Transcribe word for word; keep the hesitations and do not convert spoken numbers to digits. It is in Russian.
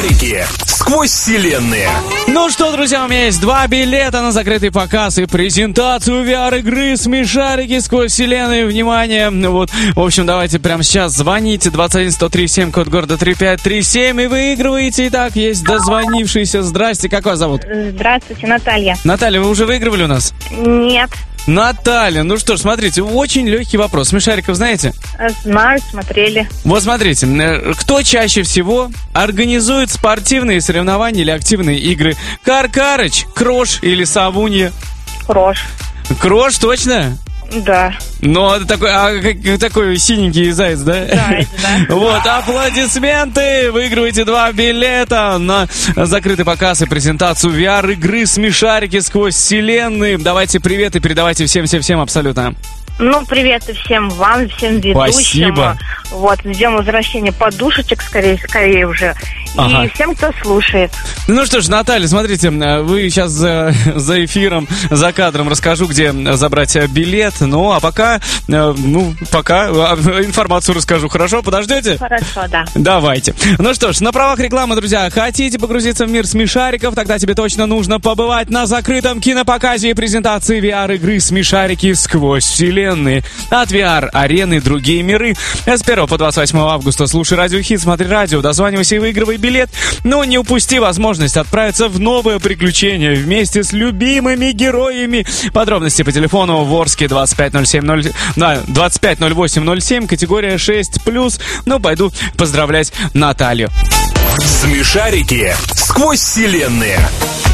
Смешарики сквозь вселенные. Ну что, друзья, у меня есть два билета на закрытый показ и презентацию ви ар-игры «Смешарики сквозь вселенные». Внимание! Вот, в общем, давайте прямо сейчас звоните. двадцать один сто три семь, код города три пять три семь, и выигрываете. Итак, есть дозвонившийся. Здрасте, как вас зовут? Здравствуйте, Наталья. Наталья, вы уже выигрывали у нас? Нет. Наталья, ну что ж, смотрите, очень легкий вопрос. Смешариков знаете? Знаю, смотрели. Вот смотрите, кто чаще всего организует спортивные соревнования или активные игры? Кар-Карыч, Крош или Савунья? Крош. Крош, точно? Да. Ну, это такой, а, как, такой синенький заяц, да? Заяц, да. Вот, аплодисменты! Выигрываете два билета на закрытый показ и презентацию ви ар-игры «Смешарики сквозь вселенные». Давайте привет и передавайте всем-всем-всем абсолютно. Ну, привет и всем вам, всем ведущим. Спасибо. Вот, ждем возвращения подушечек, скорее, скорее уже. Ага. И всем, кто слушает. Ну что ж, Наталья, смотрите, вы сейчас за, за эфиром, за кадром расскажу, где забрать билет. Ну, а пока, ну, пока информацию расскажу. Хорошо, подождете? Хорошо, да. Давайте. Ну что ж, на правах рекламы, друзья, хотите погрузиться в мир смешариков? Тогда тебе точно нужно побывать на закрытом кинопоказе и презентации ви ар-игры «Смешарики сквозь вселенные». От ви ар-арены другие миры. С первого по двадцать восьмое августа слушай Радио Хит, смотри радио, дозванивайся и выигрывай билет. Но не упусти возможность отправиться в новое приключение вместе с любимыми героями. Подробности по телефону Ворске двадцать пять ноль семь ноль, двадцать пять ноль восемь ноль семь, категория шесть плюс. Ну, пойду поздравлять Наталью. Смешарики сквозь вселенные.